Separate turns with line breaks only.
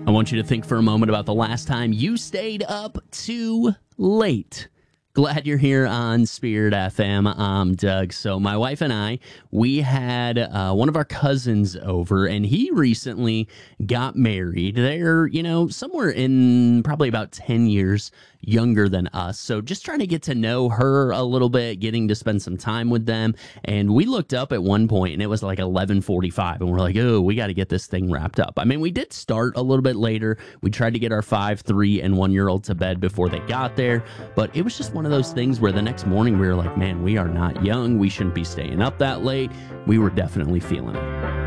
I want you to think for a moment about the last time you stayed up too late. Glad you're here on Spirit FM. I'm Doug. So my wife and I, we had one of our cousins over, and he recently got married. They're, somewhere in probably about 10 years younger than us. So just trying to get to know her a little bit, getting to spend some time with them. And we looked up at one point, and it was like 11:45, and we're like, oh, we got to get this thing wrapped up. I mean, we did start a little bit later. We tried to get our 5, 3, and 1-year-old to bed before they got there, but it was just one of those things where the next morning we were like, man, we are not young. We shouldn't be staying up that late. We were definitely feeling it.